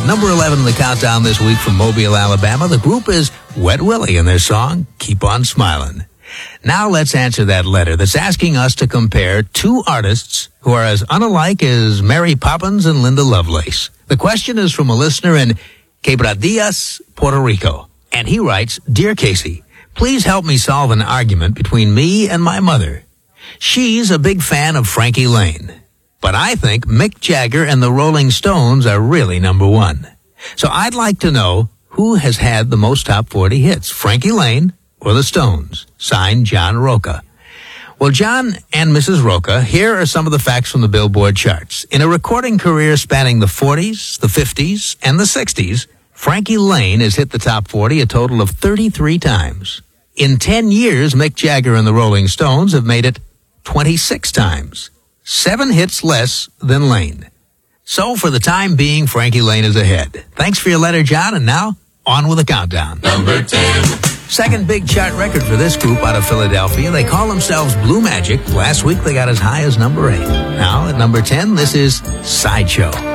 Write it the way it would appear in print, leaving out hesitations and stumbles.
At number 11 in the countdown this week from Mobile, Alabama, the group is Wet Willie and their song, Keep On Smiling. Now let's answer that letter that's asking us to compare two artists who are as unalike as Mary Poppins and Linda Lovelace. The question is from a listener in Quebradillas, Puerto Rico. And he writes, Dear Casey, please help me solve an argument between me and my mother. She's a big fan of Frankie Lane, but I think Mick Jagger and the Rolling Stones are really number one. So I'd like to know who has had the most top 40 hits, Frankie Lane or the Stones? Signed, John Roca. Well, John and Mrs. Roca, here are some of the facts from the Billboard charts. In a recording career spanning the 40s, the 50s, and the 60s, Frankie Lane has hit the top 40 a total of 33 times. In 10 years, Mick Jagger and the Rolling Stones have made it 26 times. 7 hits less than Lane. So for the time being, Frankie Lane is ahead. Thanks for your letter, John, and now, on with the countdown. Number 10. Second big chart record for this group out of Philadelphia. They call themselves Blue Magic. Last week they got as high as number 8. Now at number 10, this is Sideshow.